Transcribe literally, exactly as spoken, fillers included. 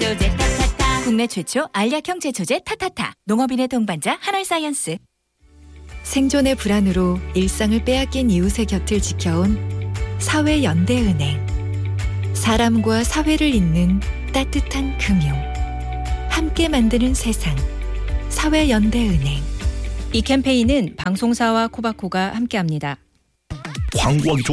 제초제 타타타. 국내 최초 알약형 제초제 타타타. 농업인의 동반자 한올사이언스. 생존의 불안으로 일상을 빼앗긴 이웃의 곁을 지켜온 사회연대은행. 사람과 사회를 잇는 따뜻한 금융. 함께 만드는 세상. 사회연대은행. 이 캠페인은 방송사와 코바코가 함께합니다. 광고하기 좋은